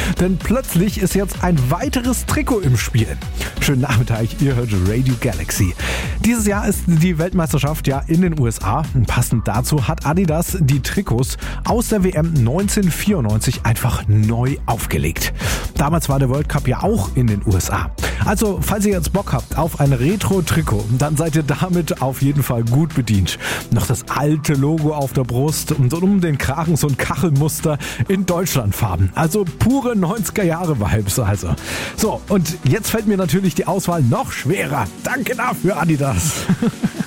Denn plötzlich ist jetzt ein weiteres Trikot im Spiel. Schönen Nachmittag, ihr hört Radio Galaxy. Dieses Jahr ist die Weltmeisterschaft ja in den USA. Passend dazu hat Adidas die Trikots aus der WM 1994 einfach neu aufgelegt. Damals war der World Cup ja auch in den USA. Also, falls ihr jetzt Bock habt auf ein Retro-Trikot, dann seid ihr damit auf jeden Fall gut bedient. Noch das alte Logo auf der Brust und um den Kragen so ein Kachelmuster in Deutschlandfarben. Also pure 90er-Jahre-Vibes also. So, und jetzt fällt mir natürlich die Auswahl noch schwerer. Danke dafür, Adidas.